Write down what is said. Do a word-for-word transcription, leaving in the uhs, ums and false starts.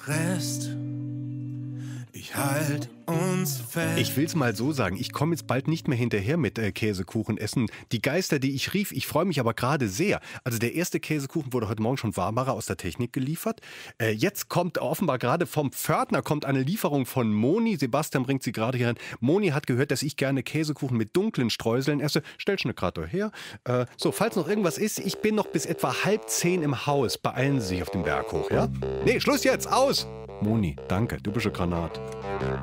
Rest. Ich halt uns fest. Ich will's mal so sagen, ich komme jetzt bald nicht mehr hinterher mit äh, Käsekuchen essen. Die Geister, die ich rief, ich freue mich aber gerade sehr. Also der erste Käsekuchen wurde heute Morgen schon warmer aus der Technik geliefert. Äh, jetzt kommt offenbar gerade vom Pförtner kommt eine Lieferung von Moni. Sebastian bringt sie gerade hier rein. Moni hat gehört, dass ich gerne Käsekuchen mit dunklen Streuseln esse. Stell schnell gerade her. Äh, so, falls noch irgendwas ist, ich bin noch bis etwa halb zehn im Haus. Beeilen Sie sich auf den Berg hoch, ja? Nee, Schluss jetzt, aus! Moni, danke, du bist eine Granat.